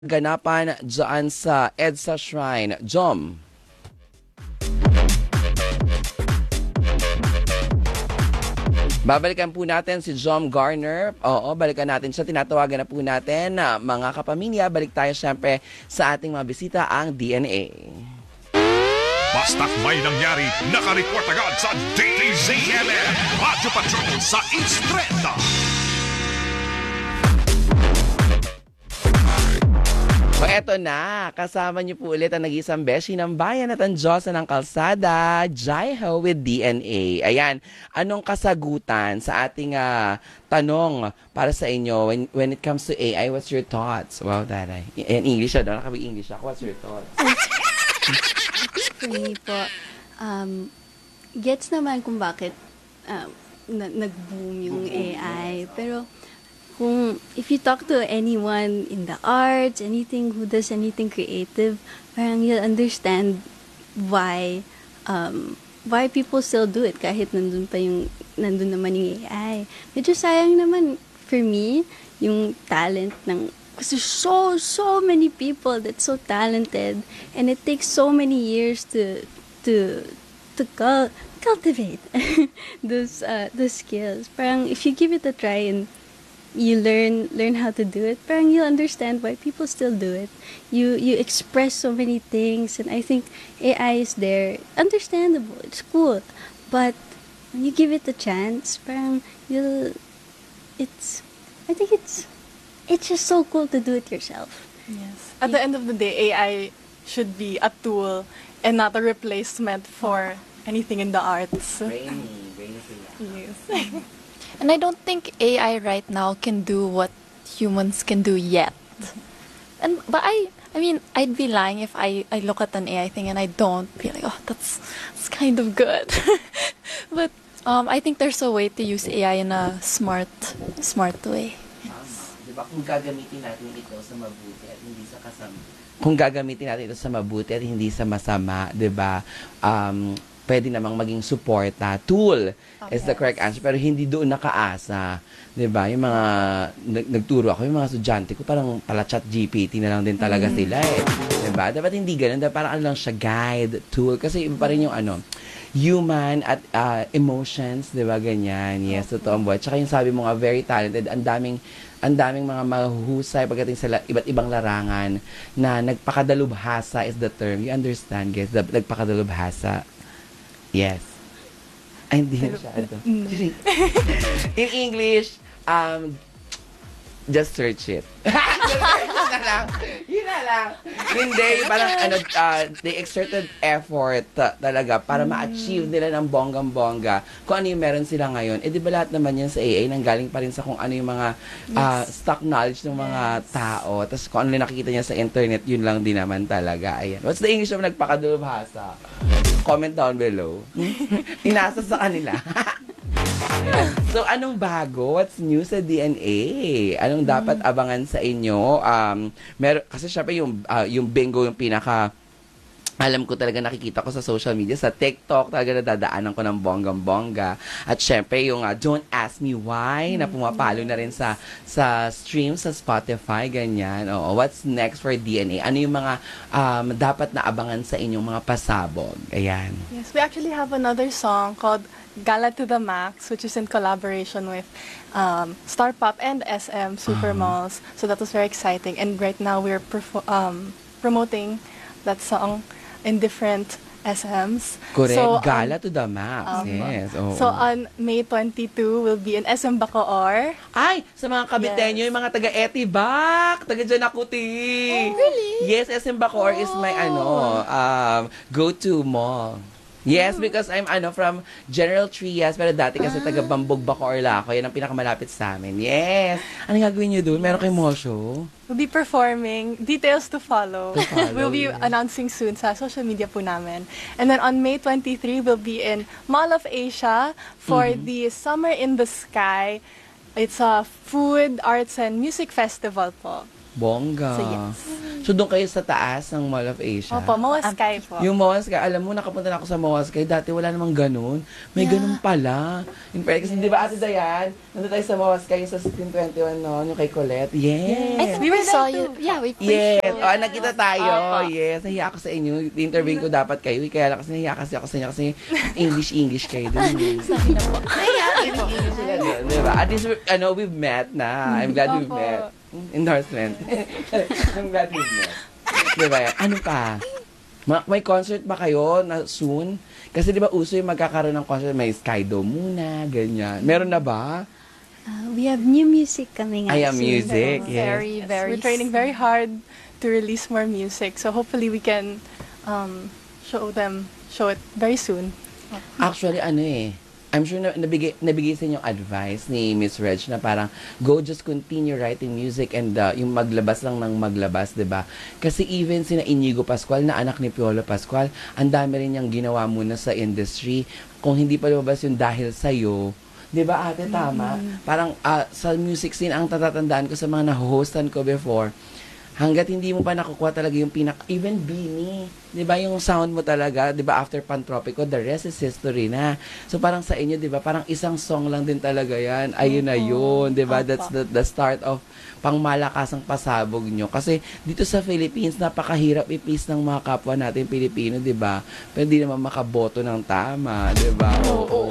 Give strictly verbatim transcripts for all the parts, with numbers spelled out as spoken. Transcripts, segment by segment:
ganapan dyan sa EDSA Shrine. Jom. Babalikan po natin si Jom Garner. Oo, balikan natin siya. Tinatawagan na po natin na mga kapamilya. Balik tayo syempre sa ating mga bisita, ang D N A. Basta't may nangyari, nakareport agad sa D Z M M Radio Patrol sa East Trenda. So eto na, kasama niyo po ulit ang nag-isang beshi ng bayan at ang Diyosa ng kalsada, Jaiho with D N A. Ayan, anong kasagutan sa ating uh, tanong para sa inyo when, when it comes to A I, what's your thoughts? Wow, taray. In English, ano? Nakabi-English ako. What's your thoughts? For me po, um, gets naman kung bakit um, na- nag-boom yung A I. Pero kung if you talk to anyone in the arts, anything who does anything creative, parang you'll understand why um, why people still do it kahit nandun pa yung nandun naman yung A I. Medyo sayang naman for me yung talent ng kasi so so many people that's so talented and it takes so many years to to to cul- cultivate those uh, those skills. Parang if you give it a try and you learn learn how to do it, parang you'll understand why people still do it. You you express so many things, and I think A I is there. Understandable, it's cool, but when you give it a chance, parang you'll, it's, I think it's, it's just so cool to do it yourself. Yes. At the end of the day, A I should be a tool and not a replacement for anything in the arts. Rainy, rainy sila. Yes. And I don't think A I right now can do what humans can do yet. And but I I mean I'd be lying if I, I look at an A I thing and I don't be like, oh, that's that's kind of good. But um I think there's a way to use A I in a smart smart way. Tama. Diba, kung gagamitin natin ito sa mabuti at hindi sa kasama. Kung gagamitin natin ito sa mabuti at hindi sa masama, 'di ba? Um pwede namang maging suporta. Tool oh, is the correct answer. Pero hindi doon nakaasa. Diba? Yung mga, nag, nagturo ako, yung mga estudyante ko, parang pala chat G P T na lang din talaga mm. sila eh. Diba? Dapat hindi ganun. Dapat parang ano lang siya, guide, tool. Kasi iba pa rin yung ano, human at uh, emotions, diba? Ganyan. Yes, okay. Totoo ang buhay. Tsaka yung sabi mo nga, very talented. Ang daming, ang daming mga mahuhusay pagdating sa la, iba't ibang larangan na nagpakadalubhasa is the term. You understand, guys? Nagpakadalubhasa. Yes. Ay, hindi na masyado. In English, um, just search it. Yun na lang. Yun na lang. Hindi, parang ano, uh, they exerted effort uh, talaga para ma-achieve nila ng bonggang-bongga kung ano yung meron sila ngayon. Eh, di ba lahat naman yan sa A I nanggaling pa rin sa kung ano yung mga uh, yes. stock knowledge ng mga yes. tao. Tapos kung ano yung nakikita niya sa internet, yun lang din naman talaga. Ayan. What's the English of nagpakadulubhasa? Comment down below. Inasa sa kanila. So, anong bago? What's new sa D N A? Anong dapat abangan sa inyo? Um, mer- kasi syempre yung, uh, yung bingo yung pinaka, alam ko talaga nakikita ko sa social media, sa TikTok, talaga nadadaanan ko ng bonggang-bongga. At syempre yung uh, Don't Ask Me Why, na pumapalo na rin sa sa stream sa Spotify, ganyan. Oo, what's next for D N A? Ano yung mga um, dapat na abangan sa inyong mga pasabog? Ayan. Yes, we actually have another song called Gala to the Max, which is in collaboration with um, Star Pop and S M Super Malls. So that was very exciting. And right now we're perfo- um, promoting that song in different S Ms. Correct. So, Gala um, to the Max. um, Yes. Oo. So on May twenty-second, we'll be in S M Bacoor. Ay, sa mga kabitenyo, Yes. yung mga taga-Etibac, taga Janakuti. Oh, really? Yes, S M Bacoor is my ano, um, go-to mall. Yes, because I'm ano from General Trias, pero dati kasi taga Bambog Bacoor la ako. Yan ang pinakamalapit sa amin. Yes. Ano gagawin niyo doon? Meron kayong mall show? We'll be performing. Details to follow. To follow, we'll be yes. announcing soon sa social media po namin. And then on May twenty-third, we'll be in Mall of Asia for mm-hmm. the Summer in the Sky. It's a food, arts, and music festival po. Bongga. So, yes. So, doon kayo sa taas ng Mall of Asia? Opo, Moa Sky po. Yung Moa Sky, alam mo, nakapunta na ako sa Moa Sky. Dati wala namang ganun. May Yeah. ganun pala. In fact, kasi di ba, Ate Dayan, nandun tayo sa Moa Sky, yung sa sixteen twenty-one noon, yung kay Colette. Yes! I think We we, were saw there you. Yeah, we Yes! pre-showed. Oh, nakita tayo. Opo. Yes. Nahiya ako sa inyo. I-interview ko dapat kayo. Kaya lang kasi nahiya kasi ako sa inyo kasi English-English kayo dun. eh. Sorry na po. English sila dun, di ba? At least, we're- ano, we've met na. I'm glad we've Opo. met. Endorsement. I'm glad we've met. Di ba? Ano pa? Ma- may concert ba kayo na soon? Kasi di ba uso yung magkakaroon ng concert, may Skydo muna, ganyan. Meron na ba? Uh, we have new music coming out I am soon. music, yes. Very, Yes, very. we're training very hard to release more music. So hopefully we can um, show them, show it very soon. Actually, ano eh, I'm sure na nabigay, nabigay sa inyo advice ni Miss Reg na parang go just continue writing music and uh, yung maglabas lang ng maglabas, 'di ba? Kasi even sina Inigo Pascual na anak ni Piolo Pascual, ang dami rin niyang ginawa muna sa industry. Kung hindi pa lumabas yung dahil sa'yo, 'di ba ate, tama? Parang uh, sa music scene, ang tatatandaan ko sa mga na-hostan ko before, hanggat hindi mo pa nakukuha talaga yung pinak... Even Beanie, di ba, yung sound mo talaga, di ba, after Pantropico, the rest is history na. So, parang sa inyo, di ba, parang isang song lang din talaga yan. Ayun na yun, di ba? That's the, the start of pangmalakasang pasabog nyo. Kasi dito sa Philippines, napakahirap i-please ng mga kapwa natin Pilipino, di ba? Pero di naman makaboto ng tama, di ba? Oo.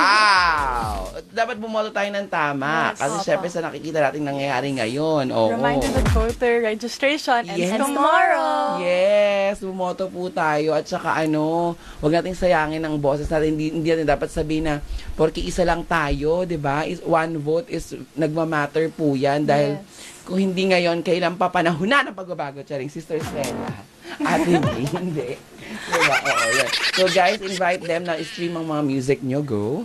Wow! Dapat bumoto tayo ng tama. Yes. Kasi Opo. syempre sa nakikita natin nangyayari ngayon. Oo. Reminder that voter registration ends Yes. tomorrow. Yes, bumoto po tayo at saka ano, wag nating sayangin ang boses natin. Hindi, hindi natin dapat sabihin na porke isa lang tayo, 'di ba? Is one vote is nagma-matter po 'yan dahil Yes. kung hindi ngayon, kailan pa panahon na ng pagbabago, charing Sister Stella. At hindi, hindi. Diba? Oo, yan. So guys, invite them na stream ang mga music nyo. Go.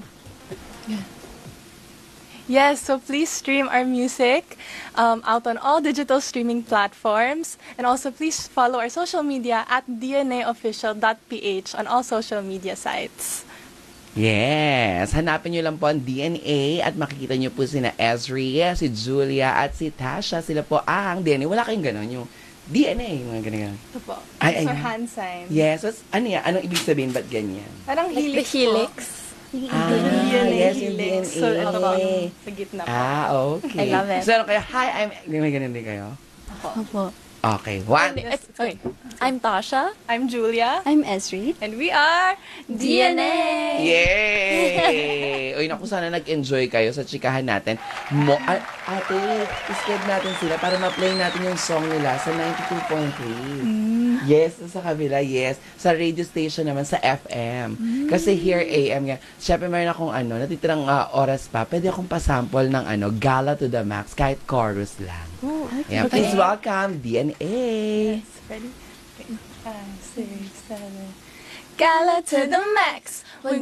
Yes, so please stream our music um, out on all digital streaming platforms. And also please follow our social media at d n a official dot p h on all social media sites. Yes, hanapin nyo lang po ang D N A at makikita nyo po sina Ezri, si Julia at si Tasha. Sila po ang D N A. Wala kayong ganon, yung D N A, yung mga ganyan. Ito po. Ay, It's our ayan. hand sign. Yes, what's, ano yan? Anong ibig sabihin? Ba't ganyan? Parang Like the helix po. helix. Ah, D N A yes, yung helix. D N A. So ito po, sa gitna po. Ah, okay. I love it. So, ano kayo? Hi, I'm... May ganun din kayo? Opo. Okay. One. It's, okay. I'm Tasha. I'm Julia. I'm Esri. And we are D N A. Yay! Uy, naku, sana nag-enjoy kayo sa chikahan natin. Mo, a- ate, isked natin sila para ma-play natin yung song nila sa ninety-two point three. Yes, sa kabila, yes. Sa radio station naman, sa F M. Kasi here, A M nga. Siyempre, meron akong ano, natitirang ah, oras pa. Pwede akong pasample ng ano, Gala to the Max, kahit chorus lang. Ooh, Yeah, please welcome D N A. ready? Okay. Five, six, seven. Gala to the max.